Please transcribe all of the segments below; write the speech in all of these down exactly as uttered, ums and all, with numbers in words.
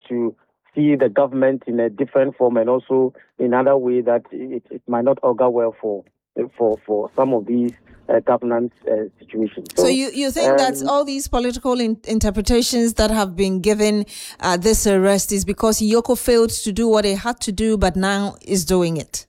to see the government in a different form, and also in another way that it, it might not augur well for for for some of these uh, governance uh, situations. So, so you, you think um, that all these political in- interpretations that have been given uh, this arrest is because Yoko failed to do what he had to do, but now is doing it?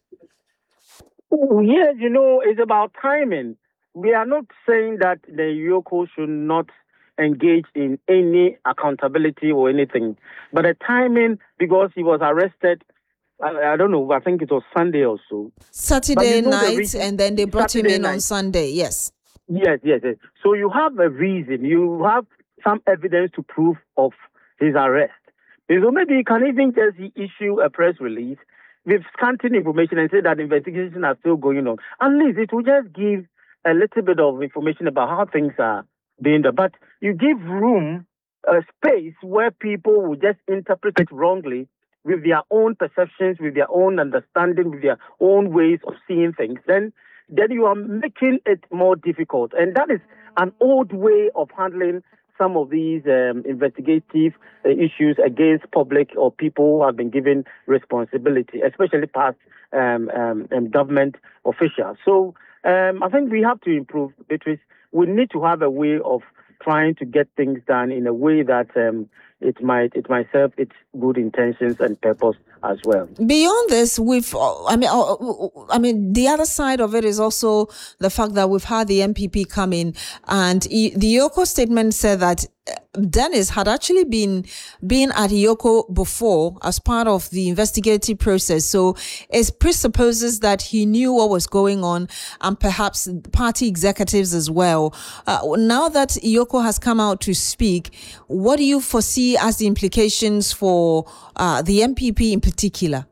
Yes, you know, it's about timing. We are not saying that the Yoko should not engage in any accountability or anything, but the timing, because he was arrested, I, I don't know, I think it was Sunday or so. Saturday you know night, the reason, and then they brought Saturday him in night. on Sunday, yes. Yes, yes, yes. So you have a reason, you have some evidence to prove of his arrest. So maybe you can even just issue a press release with scanty information and say that investigations are still going on. At least it will just give a little bit of information about how things are being done. But you give room, a space where people will just interpret it wrongly with their own perceptions, with their own understanding, with their own ways of seeing things, then then you are making it more difficult. And that is an old way of handling some of these um, investigative uh, issues against public or people who have been given responsibility, especially past um, um, um, government officials. So um, I think we have to improve, Beatrice. We need to have a way of trying to get things done in a way that um, it might it might serve its good intentions and purpose as well. Beyond this, we've I mean I mean the other side of it is also the fact that we've had the M P P come in, and the Yoko statement said that Dennis had actually been been at Yoko before as part of the investigative process. So it presupposes that he knew what was going on, and perhaps party executives as well. Uh, now that Yoko has come out to speak, what do you foresee as the implications for uh, the M P P in particular?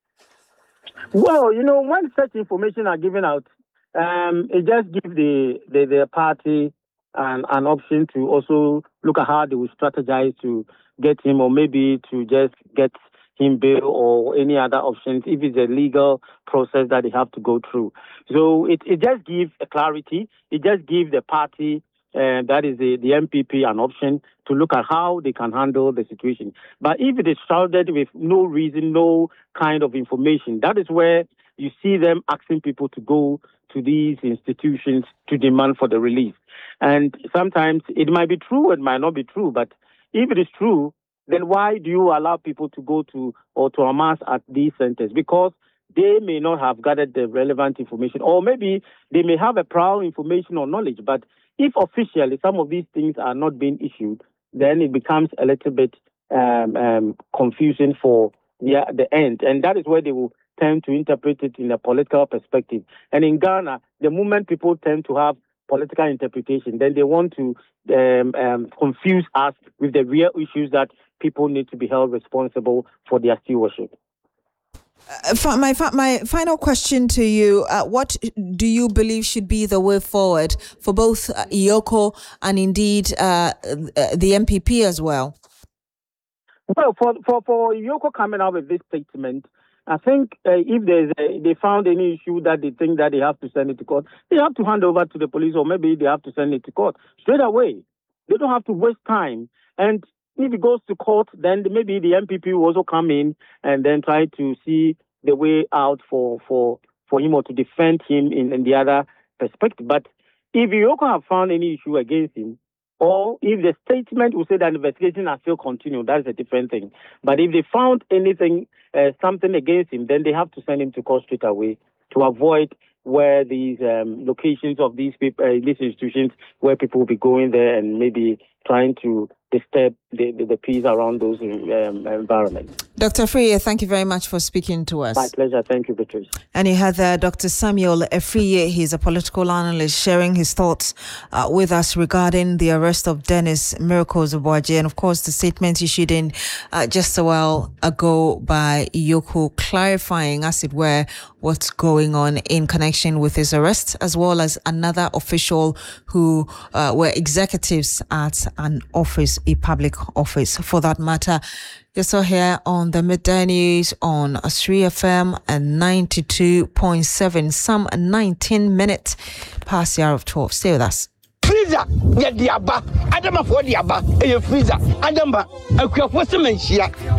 Well, you know, when such information are given out, um, it just gives the, the, the party an, an option to also look at how they will strategize to get him, or maybe to just get him bail or any other options if it's a legal process that they have to go through. So it, it just gives a clarity. It just gives the party, uh, that is the, the M P P, an option to look at how they can handle the situation. But if it is shrouded with no reason, no kind of information, that is where you see them asking people to go to these institutions to demand for the release. And sometimes it might be true, it might not be true, but if it is true, then why do you allow people to go to or to amass at these centers? Because they may not have gathered the relevant information, or maybe they may have a prior information or knowledge. But if officially some of these things are not being issued, then it becomes a little bit um, um, confusing for the, the end. And that is where they will tend to interpret it in a political perspective. And in Ghana, the moment people tend to have political interpretation, then they want to um, um, confuse us with the real issues that people need to be held responsible for their stewardship. Uh, my my final question to you: uh, what do you believe should be the way forward for both uh, Yoko and indeed uh, the M P P as well? Well, for for for Yoko coming out with this statement, I think uh, if there's a, they found any issue that they think that they have to send it to court, they have to hand over to the police, or maybe they have to send it to court straight away. They don't have to waste time. And if it goes to court, then maybe the M P P will also come in and then try to see the way out for for, for him, or to defend him in, in the other perspective. But if Yoko have found any issue against him, or if the statement will say that investigations are still continuing, that's a different thing. But if they found anything, uh, something against him, then they have to send him to court straight away to avoid where these um, locations of these people, uh, these institutions, where people will be going there and maybe trying to disturb the, the, the peace around those um, environments. Doctor Afriyie, thank you very much for speaking to us. My pleasure. Thank you, Beatrice. And you had uh, Doctor Samuel Afriyie. He's a political analyst sharing his thoughts uh, with us regarding the arrest of Dennis Miracle Zobwoagye, and of course the statement issued in uh, just a while ago by Yoko, clarifying, as it were, what's going on in connection with his arrest, as well as another official who uh, were executives at an office, a public office for that matter. You're still here on the Midday News on three F M and ninety-two point seven, some nineteen minutes past the hour of twelve. Stay with us. Freezer, yeah, the Abba, Adama for the Abba, a freezer, Adamba, a crop was a